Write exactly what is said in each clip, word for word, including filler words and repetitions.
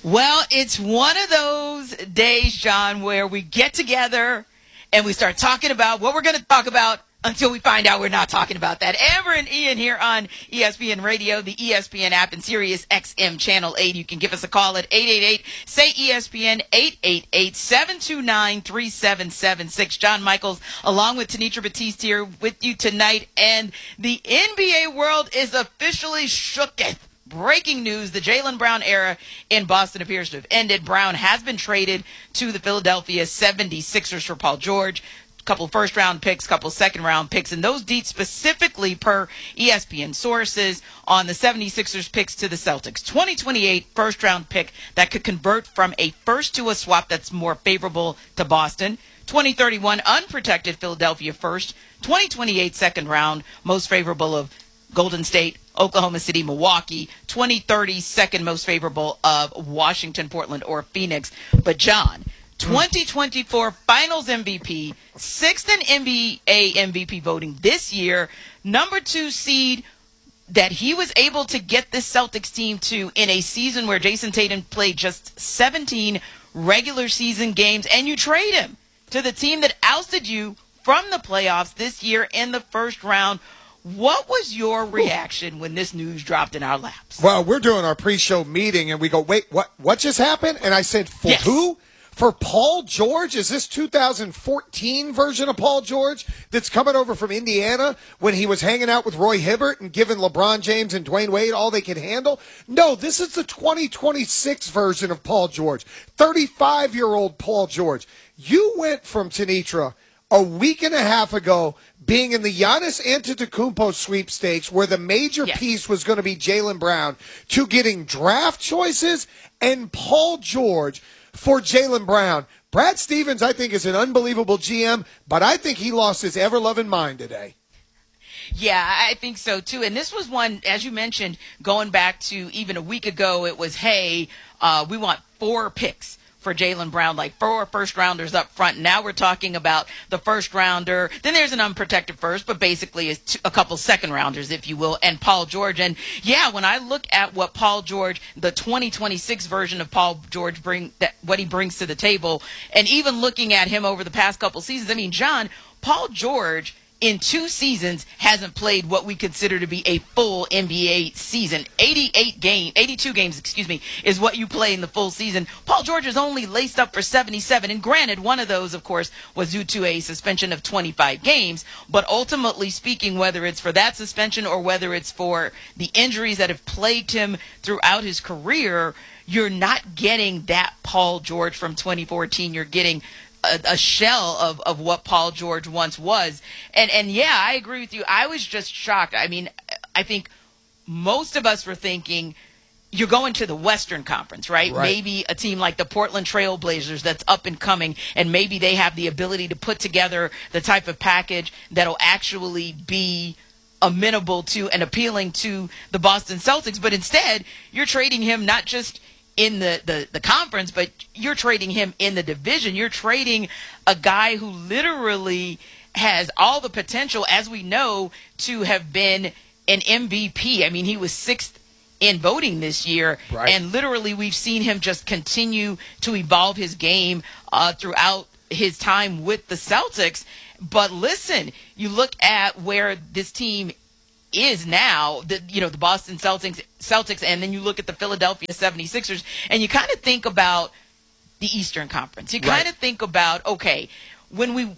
Well, it's one of those days, John, where we get together and we start talking about what we're going to talk about until we find out we're not talking about that. Amber and Ian here on E S P N Radio, the E S P N app, and Sirius X M Channel eight. You can give us a call at eight eight eight, S A Y, E S P N, eight eight eight, seven two nine, three seven seven six. John Michaels, along with Tanitra Batiste here with you tonight. And the N B A world is officially shooketh. Breaking news, the Jaylen Brown era in Boston appears to have ended. Brown has been traded to the Philadelphia seventy-sixers for Paul George. Couple first-round picks, couple second-round picks, and those deets specifically per E S P N sources on the seventy-sixers picks to the Celtics. twenty twenty-eight first-round pick that could convert from a first to a swap that's more favorable to Boston. twenty thirty-one unprotected Philadelphia first. twenty twenty-eight second round, most favorable of Golden State, Oklahoma City, Milwaukee. twenty thirty second most favorable of Washington, Portland, or Phoenix. But John, twenty twenty-four Finals M V P, sixth in N B A M V P voting this year, number two seed that he was able to get this Celtics team to in a season where Jason Tatum played just seventeen regular season games, and you trade him to the team that ousted you from the playoffs this year in the first round. What was your reaction when this news dropped in our laps? Well, we're doing our pre-show meeting, and we go, wait, what What just happened? And I said, for Yes. who? For Paul George? Is this two thousand fourteen version of Paul George that's coming over from Indiana when he was hanging out with Roy Hibbert and giving LeBron James and Dwayne Wade all they could handle? No, this is the twenty twenty-six version of Paul George, thirty-five-year-old Paul George. You went from Tanitra a week and a half ago being in the Giannis Antetokounmpo sweepstakes where the major Yes. piece was going to be Jaylen Brown to getting draft choices and Paul George for Jaylen Brown. Brad Stevens, I think, is an unbelievable G M, but I think he lost his ever-loving mind today. Yeah, I think so, too. And this was one, as you mentioned, going back to even a week ago, it was, hey, uh, we want four picks for Jaylen Brown, like four first-rounders up front. Now we're talking about the first-rounder. Then there's an unprotected first, but basically it's two, a couple second-rounders, if you will, and Paul George. And, yeah, when I look at what Paul George, the twenty twenty-six version of Paul George, bring that what he brings to the table, and even looking at him over the past couple seasons, I mean, John, Paul George in two seasons hasn't played what we consider to be a full N B A season. eighty-eight game, eighty-two games, excuse me, is what you play in the full season. Paul George is only laced up for seventy-seven, and granted, one of those, of course, was due to a suspension of twenty-five games, but ultimately speaking, whether it's for that suspension or whether it's for the injuries that have plagued him throughout his career, you're not getting that Paul George from twenty fourteen. You're getting A, a shell of, of what Paul George once was. And, and yeah, I agree with you. I was just shocked. I mean, I think most of us were thinking you're going to the Western Conference, right? Right. Maybe a team like the Portland Trail Blazers that's up and coming, and maybe they have the ability to put together the type of package that'll actually be amenable to and appealing to the Boston Celtics. But instead, you're trading him not just in the, the, the conference, but you're trading him in the division. You're trading a guy who literally has all the potential, as we know, to have been an M V P. I mean, he was sixth in voting this year, Right. and literally we've seen him just continue to evolve his game uh, throughout his time with the Celtics. But listen, you look at where this team is now, the you know the Boston Celtics, Celtics, and then you look at the Philadelphia seventy-sixers, and you kind of think about the Eastern Conference. You kind Right. of think about, okay, when we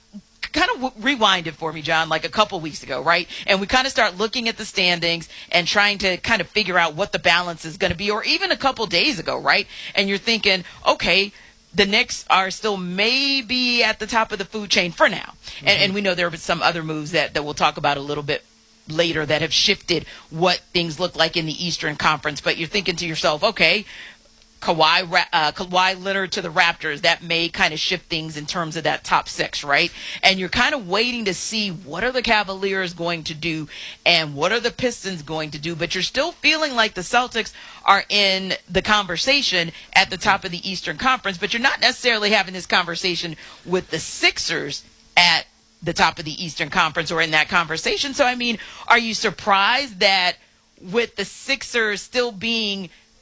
kind of w- rewind it for me, John, like a couple weeks ago, right? And we kind of start looking at the standings and trying to kind of figure out what the balance is going to be, or even a couple days ago, right? And you're thinking, okay, the Knicks are still maybe at the top of the food chain for now. Mm-hmm. And, and we know there have been some other moves that, that we'll talk about a little bit later that have shifted what things look like in the Eastern Conference. But you're thinking to yourself, okay, Kawhi, uh, Kawhi Leonard to the Raptors, that may kind of shift things in terms of that top six, right? And you're kind of waiting to see what are the Cavaliers going to do and what are the Pistons going to do. But you're still feeling like the Celtics are in the conversation at the top of the Eastern Conference, but you're not necessarily having this conversation with the Sixers at the top of the Eastern Conference or in that conversation. So, I mean, are you surprised that with the Sixers still being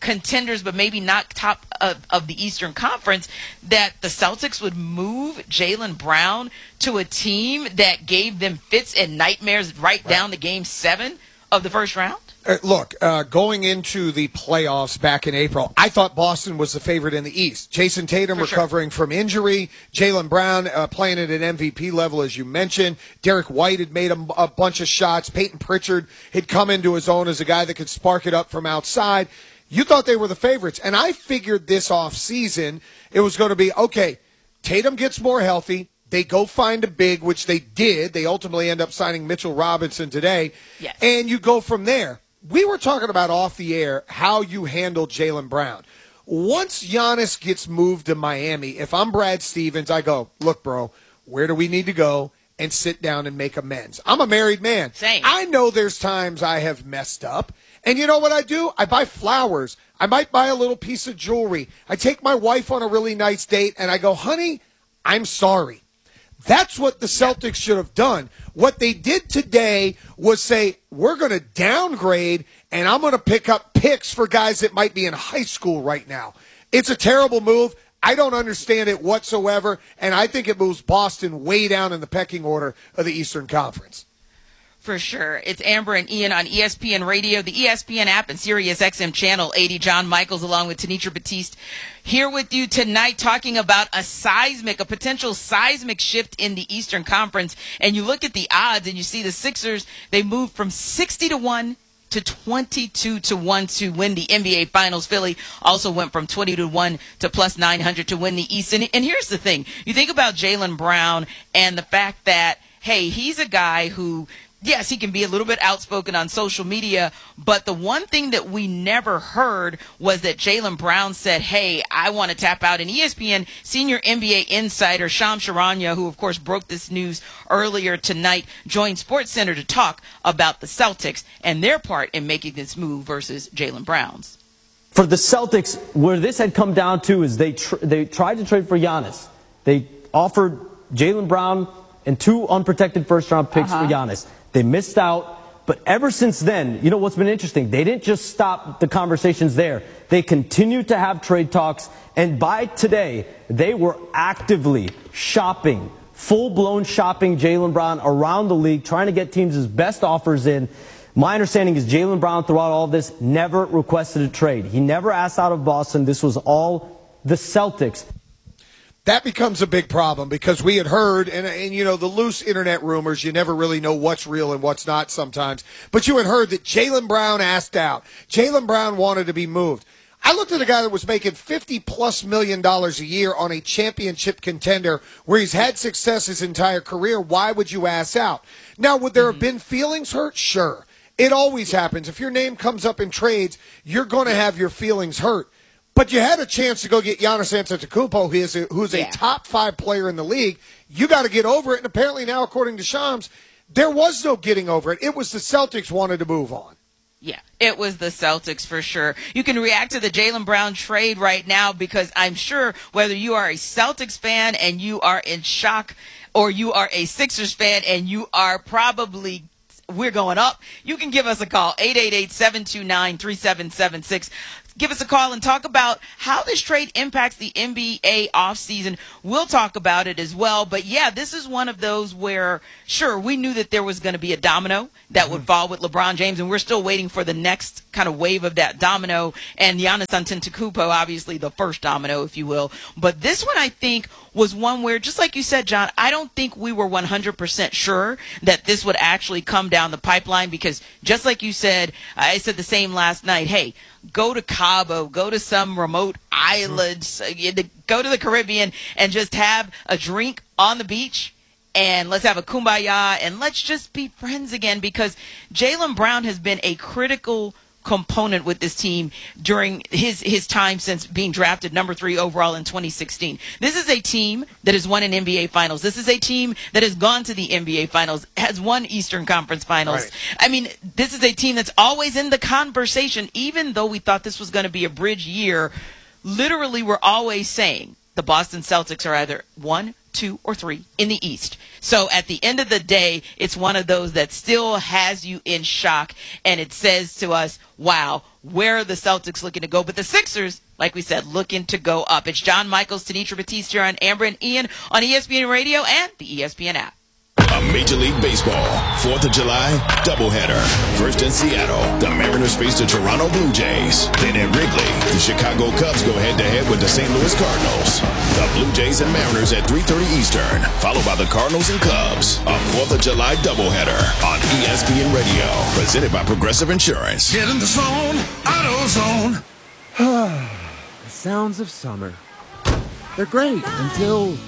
contenders, but maybe not top of, of the Eastern Conference, that the Celtics would move Jaylen Brown to a team that gave them fits and nightmares right, right. down to game seven of the first round? Uh, look, uh, going into the playoffs back in April, I thought Boston was the favorite in the East. Jason Tatum For recovering sure. from injury, Jaylen Brown uh, playing at an M V P level, as you mentioned. Derek White had made a, a bunch of shots. Peyton Pritchard had come into his own as a guy that could spark it up from outside. You thought they were the favorites, and I figured this offseason it was going to be, okay, Tatum gets more healthy. They go find a big, which they did. They ultimately end up signing Mitchell Robinson today. Yes. And you go from there. We were talking about off the air how you handle Jaylen Brown. Once Giannis gets moved to Miami, if I'm Brad Stevens, I go, look, bro, where do we need to go and sit down and make amends? I'm a married man. Same. I know there's times I have messed up. And you know what I do? I buy flowers. I might buy a little piece of jewelry. I take my wife on a really nice date, and I go, honey, I'm sorry. That's what the Celtics should have done. What they did today was say, we're going to downgrade, and I'm going to pick up picks for guys that might be in high school right now. It's a terrible move. I don't understand it whatsoever, and I think it moves Boston way down in the pecking order of the Eastern Conference. For sure. It's Amber and Ian on E S P N Radio, the E S P N app, and Sirius X M Channel eighty. John Michaels along with Tanitra Batiste here with you tonight talking about a seismic, a potential seismic shift in the Eastern Conference. And you look at the odds and you see the Sixers, they moved from sixty to one to twenty-two to one to win the N B A Finals. Philly also went from twenty to one to plus nine hundred to win the East. And, and here's the thing. You think about Jaylen Brown and the fact that, hey, he's a guy who – yes, he can be a little bit outspoken on social media, but the one thing that we never heard was that Jaylen Brown said, hey, I want to tap out. And E S P N senior N B A insider Shams Charania, who, of course, broke this news earlier tonight, joined SportsCenter to talk about the Celtics and their part in making this move versus Jaylen Brown's. For the Celtics, where this had come down to is they tr- they tried to trade for Giannis. They offered Jaylen Brown and two unprotected first-round picks uh-huh. for Giannis. They missed out, but ever since then, you know what's been interesting? They didn't just stop the conversations there. They continued to have trade talks, and by today, they were actively shopping, full-blown shopping Jaylen Brown around the league, trying to get teams' best offers in. My understanding is Jaylen Brown, throughout all of this, never requested a trade. He never asked out of Boston. This was all the Celtics. That becomes a big problem because we had heard, and, and you know, the loose internet rumors, you never really know what's real and what's not sometimes, but you had heard that Jaylen Brown asked out. Jaylen Brown wanted to be moved. I looked at a guy that was making fifty plus million dollars a year on a championship contender where he's had success his entire career. Why would you ask out? Now, would there have been feelings hurt? Sure. It always happens. If your name comes up in trades, you're going to have your feelings hurt. But you had a chance to go get Giannis Antetokounmpo, who is a, who's a yeah. top five player in the league. You got to get over it. And apparently now, according to Shams, there was no getting over it. It was the Celtics wanted to move on. Yeah, it was the Celtics for sure. You can react to the Jaylen Brown trade right now because I'm sure whether you are a Celtics fan and you are in shock or you are a Sixers fan and you are probably we're going up, you can give us a call, eight eight eight, seven two nine, three seven seven six. Give us a call and talk about how this trade impacts the N B A offseason. We'll talk about it as well. But, yeah, this is one of those where, sure, we knew that there was going to be a domino that mm-hmm. would fall with LeBron James, and we're still waiting for the next kind of wave of that domino. And Giannis Antetokounmpo, obviously the first domino, if you will. But this one, I think, was one where, just like you said, John, I don't think we were one hundred percent sure that this would actually come down the pipeline because, just like you said, I said the same last night, hey, go to Cabo, go to some remote islands, go to the Caribbean and just have a drink on the beach and let's have a kumbaya and let's just be friends again because Jaylen Brown has been a critical component with this team during his his time since being drafted number three overall in twenty sixteen. This is a team that has won an N B A Finals. This is a team that has gone to the N B A Finals, has won Eastern Conference Finals. Right. I mean, this is a team that's always in the conversation, even though we thought this was going to be a bridge year. Literally, we're always saying the Boston Celtics are either one, two, or three in the East. So at the end of the day, it's one of those that still has you in shock, and it says to us, wow, where are the Celtics looking to go? But the Sixers, like we said, looking to go up. It's John Michaels, Tenitra Batiste here on Amber and Ian on E S P N Radio and the E S P N app. A Major League Baseball fourth of July doubleheader. First in Seattle, the Mariners face the Toronto Blue Jays. Then at Wrigley, the Chicago Cubs go head-to-head with the Saint Louis Cardinals. The Blue Jays and Mariners at three thirty Eastern, followed by the Cardinals and Cubs. A fourth of July doubleheader on E S P N Radio, presented by Progressive Insurance. Get in the zone, AutoZone. The sounds of summer. They're great until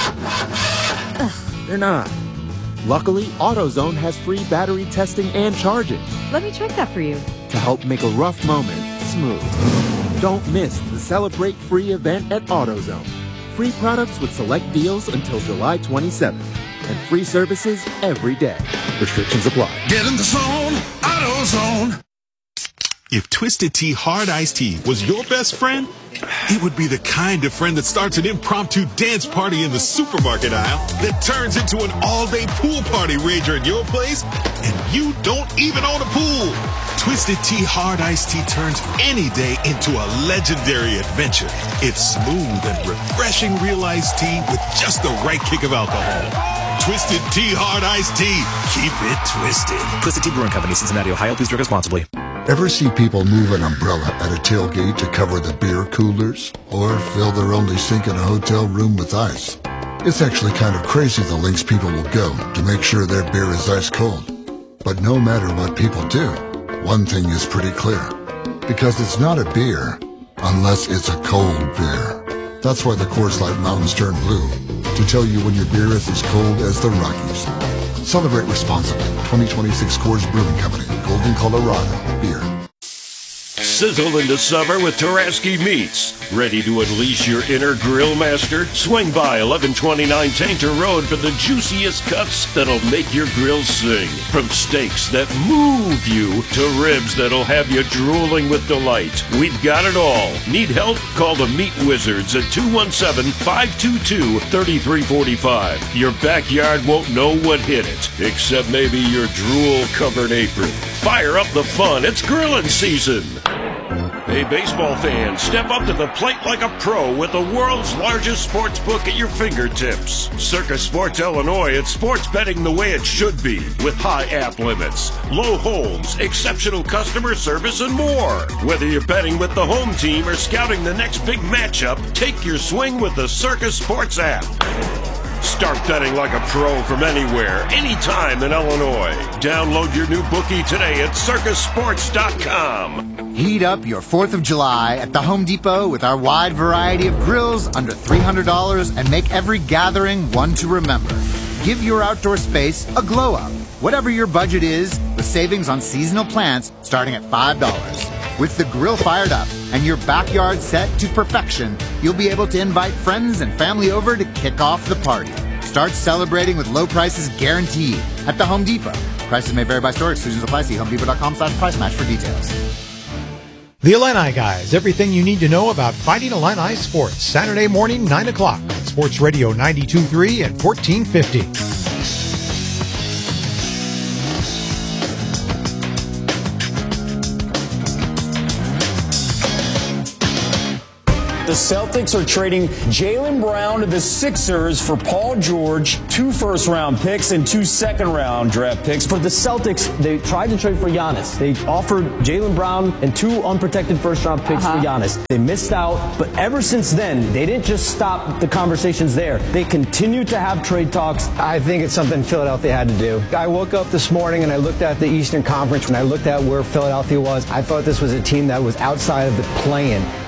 they're not. Luckily, AutoZone has free battery testing and charging Let me check that for you. to help make a rough moment smooth. Don't miss the Celebrate Free event at AutoZone. Free products with select deals until July twenty-seventh. And free services every day. Restrictions apply. Get in the zone, AutoZone. If Twisted Tea Hard Iced Tea was your best friend, it would be the kind of friend that starts an impromptu dance party in the supermarket aisle that turns into an all-day pool party rager at your place, and you don't even own a pool. Twisted Tea Hard Iced Tea turns any day into a legendary adventure. It's smooth and refreshing real iced tea with just the right kick of alcohol. Twisted Tea Hard Iced Tea. Keep it twisted. Twisted Tea Brewing Company, Cincinnati, Ohio. Please drink responsibly. Ever see people move an umbrella at a tailgate to cover the beer coolers? Or fill their only sink in a hotel room with ice? It's actually kind of crazy the lengths people will go to make sure their beer is ice cold. But no matter what people do, one thing is pretty clear. Because it's not a beer unless it's a cold beer. That's why the Coors Light Mountains turn blue, to tell you when your beer is as cold as the Rockies. Celebrate responsibly. twenty twenty-six Coors Brewing Company, Golden, Colorado. Beer. Sizzle into summer with Taraski Meats. Ready to unleash your inner grill master? Swing by eleven twenty-nine Tainter Road for the juiciest cuts that'll make your grill sing. From steaks that move you to ribs that'll have you drooling with delight. We've got it all. Need help? Call the Meat Wizards at two one seven, five two two, three three four five. Your backyard won't know what hit it, except maybe your drool-covered apron. Fire up the fun. It's grilling season. Hey, baseball fans, step up to the plate like a pro with the world's largest sports book at your fingertips. Circus Sports Illinois, it's sports betting the way it should be, with high app limits, low holds, exceptional customer service, and more. Whether you're betting with the home team or scouting the next big matchup, take your swing with the Circus Sports app. Start betting like a pro from anywhere, anytime in Illinois. Download your new bookie today at circus sports dot com. Heat up your fourth of July at the Home Depot with our wide variety of grills under three hundred dollars and make every gathering one to remember. Give your outdoor space a glow up. Whatever your budget is, with savings on seasonal plants starting at five dollars. With the grill fired up and your backyard set to perfection, you'll be able to invite friends and family over to kick off the party. Start celebrating with low prices guaranteed at the Home Depot. Prices may vary by store. Exclusions apply. See homedepot.com slash price match for details. The Illini Guys, everything you need to know about Fighting Illini sports. Saturday morning, nine o'clock on Sports Radio ninety-two point three and fourteen fifty. The Celtics are trading Jaylen Brown to the Sixers for Paul George, two first-round picks and two second-round draft picks. For the Celtics, they tried to trade for Giannis. They offered Jaylen Brown and two unprotected first-round picks uh-huh. for Giannis. They missed out, but ever since then, they didn't just stop the conversations there. They continued to have trade talks. I think it's something Philadelphia had to do. I woke up this morning and I looked at the Eastern Conference and I looked at where Philadelphia was. I thought this was a team that was outside of the play-in.